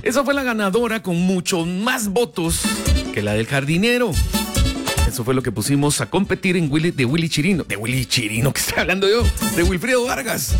Esa fue la ganadora con muchos más votos que la del jardinero. Eso fue lo que pusimos a competir en de Willy Chirino. De Willy Chirino, ¿qué estoy hablando yo? De Wilfredo Vargas.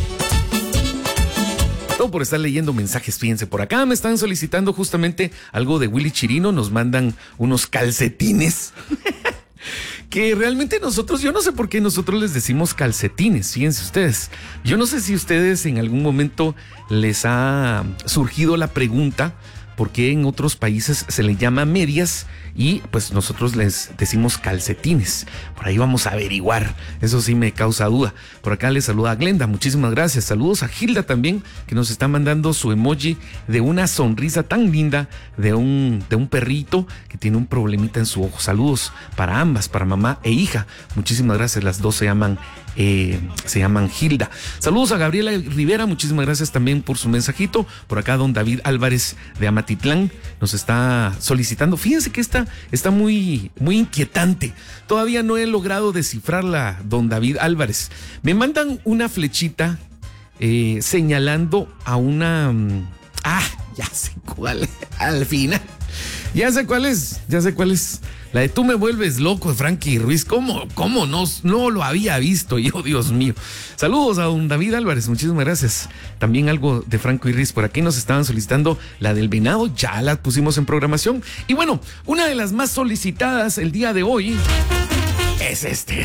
Todo por estar leyendo mensajes, fíjense. Por acá me están solicitando justamente algo de Willy Chirino. Nos mandan unos calcetines. Que realmente yo no sé por qué nosotros les decimos calcetines, fíjense ustedes. Yo no sé si ustedes en algún momento les ha surgido la pregunta por qué en otros países se le llama medias y pues nosotros les decimos calcetines. Por ahí vamos a averiguar, eso sí me causa duda. Por acá les saluda a Glenda, muchísimas gracias. Saludos a Gilda también, que nos está mandando su emoji de una sonrisa tan linda de un perrito que tiene un problemita en su ojo. Saludos para ambas, para mamá e hija. Muchísimas gracias, las dos se llaman Gilda. Saludos a Gabriela Rivera, muchísimas gracias también por su mensajito. Por acá don David Álvarez de Amatitlán nos está solicitando. Fíjense que está muy, muy inquietante. Todavía no he logrado descifrarla, don David Álvarez. Me mandan una flechita señalando a una... ya sé cuál, al final. Ya sé cuál es. La de Tú me vuelves loco de Frankie Ruiz. ¿Cómo no lo había visto yo, Dios mío? Saludos a don David Álvarez, muchísimas gracias. También algo de Frankie Ruiz. Por aquí nos estaban solicitando la del venado, ya la pusimos en programación. Y bueno, una de las más solicitadas el día de hoy es este.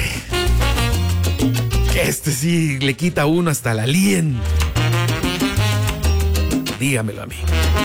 Este sí le quita a uno hasta la alien. Dígamelo a mí.